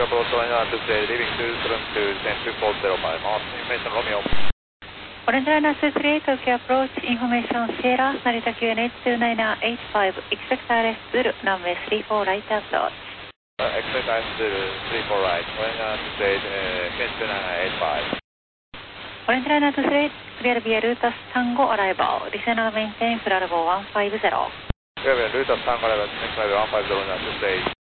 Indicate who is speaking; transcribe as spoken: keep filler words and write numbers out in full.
Speaker 1: Tokyo Approach one nine two three, leaving two seven two, descend two four zero five, Mars Information Romeo.
Speaker 2: オレンジライナーツースリー、東京アプローチ、インフォメーション、シエラ、成田 キューエヌエイチツーナインはちご、expectアールエス Zulu、ランウェイスリーフォーライトアプローチ。
Speaker 1: Expect I S Zulu, three four right, one nine two three, Fence two nine eight five.
Speaker 2: オレンジライナーツースリー、クリアルビアルータスタンゴアライバー、リセナーメインテインフラルボーいちごゼロ。
Speaker 1: クリアルビアルータスタンゴアライバー、ネクストライブいちごゼロになって